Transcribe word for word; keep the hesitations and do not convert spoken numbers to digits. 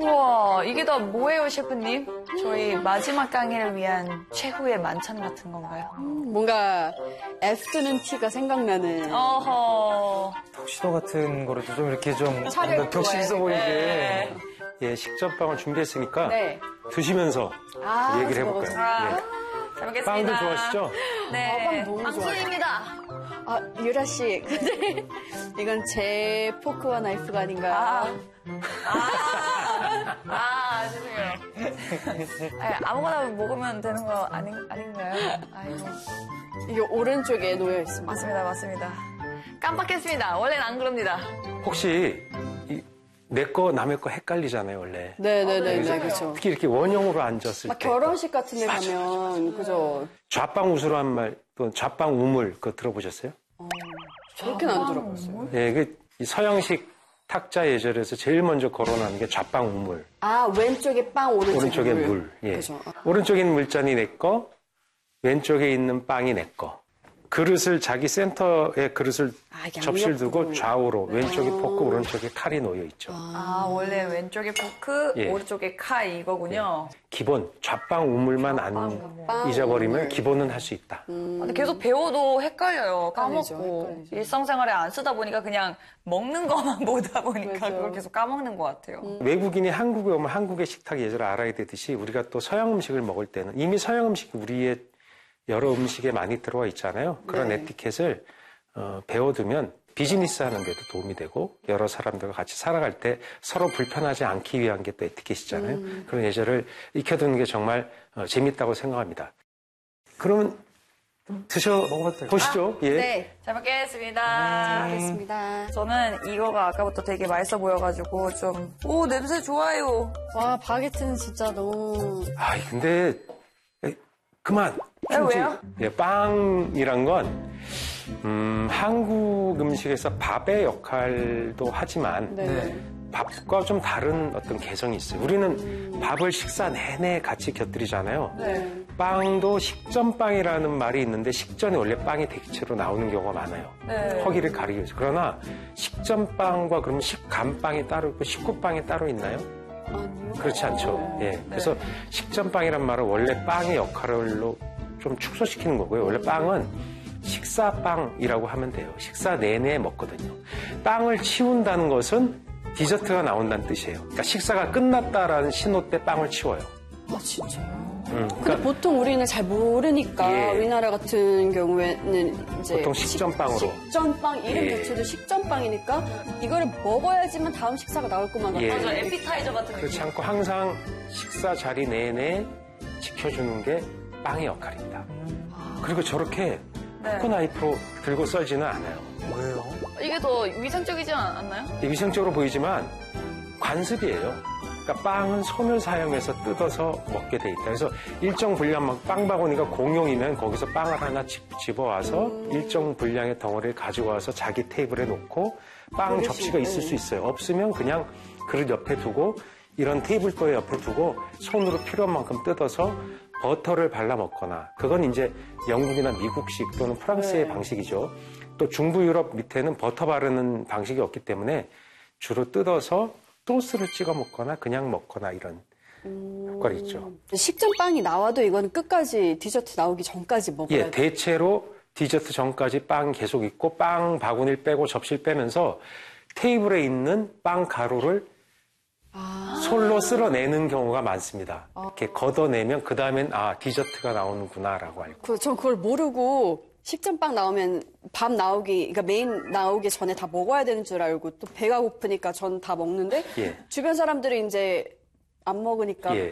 우와, 이게 다 뭐예요, 셰프님? 저희 마지막 강의를 위한 최후의 만찬 같은 건가요? 음, 뭔가 애프터눈 티가 생각나는. 어허. 턱시도 같은 거라도 좀 이렇게 좀 차를 뭔가 격식 있어 보이게. 네. 예, 식전빵을 준비했으니까 네. 드시면서 아, 얘기를 해볼까요? 아, 예. 잘 먹겠습니다. 빵들 좋아하시죠? 네. 아, 빵 너무 좋아요. 방송입니다. 아, 유라 씨. 근데 이건 제 포크와 나이프가 아닌가. 아, 아, 죄송해요. 아니, 아무거나 먹으면 되는 거 아닌, 아닌가요? 아이고. 이게 오른쪽에 놓여 있습니다. 맞습니다, 맞습니다. 깜빡했습니다. 원래는 안 그럽니다. 혹시 내 거 남의 거 헷갈리잖아요, 원래. 네네네, 네, 그렇죠. 특히 이렇게 원형으로 앉았을 막 때. 결혼식 같은 데 가면, 그죠. 좌빵 우수란 말, 또 좌빵 우물, 그거 들어보셨어요? 어, 저렇게는 안 들어봤어요. 예, 그 서양식 탁자 예절에서 제일 먼저 거론하는 게 좌빵 우물. 아, 왼쪽에 빵, 오른쪽에, 오른쪽에 물. 물. 예. 그죠. 아. 오른쪽에 있는 물잔이 내 거, 왼쪽에 있는 빵이 내 거. 그릇을 자기 센터에 그릇을 아, 양옆으로. 접시를 두고 좌우로 왼쪽에 포크, 오른쪽에 칼이 놓여 있죠. 아, 원래 왼쪽에 포크, 예. 오른쪽에 칼 이거군요. 기본 좌빵 우물만 안 빵, 잊어버리면 우물. 기본은 할 수 있다. 근데 계속 배워도 헷갈려요. 헷갈리죠, 까먹고. 헷갈리죠. 일상생활에 안 쓰다 보니까 그냥 먹는 것만 보다 보니까 맞아요. 그걸 계속 까먹는 것 같아요. 외국인이 한국에 오면 한국의 식탁 예절을 알아야 되듯이 우리가 또 서양 음식을 먹을 때는 이미 서양 음식이 우리의 여러 음식에 많이 들어와 있잖아요. 그런 네. 에티켓을 어, 배워두면 비즈니스 하는 데도 도움이 되고 여러 사람들과 같이 살아갈 때 서로 불편하지 않기 위한 게 또 에티켓이잖아요. 음. 그런 예절을 익혀두는 게 정말 어, 재밌다고 생각합니다. 그러면 드셔 보시죠. 예. 네, 잘 먹겠습니다. 알겠습니다. 저는 이거가 아까부터 되게 맛있어 보여가지고 좀, 오, 냄새 좋아요. 와, 바게트는 진짜 너무. 아, 근데 에, 그만. 에, 왜요? 예, 빵이란 건 음, 한국 음식에서 밥의 역할도 하지만 네. 밥과 좀 다른 어떤 개성이 있어요. 우리는 밥을 식사 내내 같이 곁들이잖아요. 네. 빵도 식전빵이라는 말이 있는데 식전에 원래 빵이 대체로 나오는 경우가 많아요. 네. 허기를 가리기 위해서. 그러나 식전빵과 그러면 식감빵이 따로 있고 식구빵이 따로 있나요? 아니요. 그렇지 않죠. 예. 그래서 식전빵이란 말은 원래 빵의 역할로 좀 축소시키는 거고요. 원래 빵은 식사빵이라고 하면 돼요. 식사 내내 먹거든요. 빵을 치운다는 것은 디저트가 나온다는 뜻이에요. 그러니까 식사가 끝났다라는 신호 때 빵을 치워요. 아, 진짜요? 음, 근데 그러니까 보통 우리는 잘 모르니까 예. 우리나라 같은 경우에는 이제 보통 식전빵으로. 식, 식전빵 이름 예. 자체도 식전빵이니까 이거를 먹어야지만 다음 식사가 나올 것만 같아요. 예. 맞아, 에피타이저 같은 그렇지 느낌. 않고 항상 식사 자리 내내 지켜주는 게 빵의 역할입니다. 그리고 저렇게 네. 포크 나이프로 들고 썰지는 않아요. 왜요? 이게 더 위생적이지 않- 않나요? 위생적으로 보이지만 관습이에요. 그러니까 빵은 손을 사용해서 뜯어서 먹게 돼 있다. 그래서 일정 분량 막 빵 바구니가 공용이면 거기서 빵을 하나 집, 집어와서 음. 일정 분량의 덩어리를 가지고 와서 자기 테이블에 놓고 빵 그릇이, 접시가 있을 네. 수 있어요. 없으면 그냥 그릇 옆에 두고 이런 테이블도에 옆에 두고 손으로 필요한 만큼 뜯어서 버터를 발라 먹거나 그건 이제 영국이나 미국식 또는 프랑스의 네. 방식이죠. 또 중부 유럽 밑에는 버터 바르는 방식이 없기 때문에 주로 뜯어서 소스를 찍어 먹거나 그냥 먹거나 이런 효과가 있죠. 식전빵이 나와도 이건 끝까지 디저트 나오기 전까지 먹어야 예, 돼요. 대체로 디저트 전까지 빵 계속 있고 빵 바구니를 빼고 접시를 빼면서 테이블에 있는 빵 가루를 아. 솔로 쓸어내는 경우가 많습니다. 이렇게 걷어내면 그 다음엔 아 디저트가 나오는구나라고 알고. 그, 전 그걸 모르고 식전빵 나오면 밥 나오기, 그러니까 메인 나오기 전에 다 먹어야 되는 줄 알고 또 배가 고프니까 전 다 먹는데 예. 주변 사람들이 이제 안 먹으니까 예.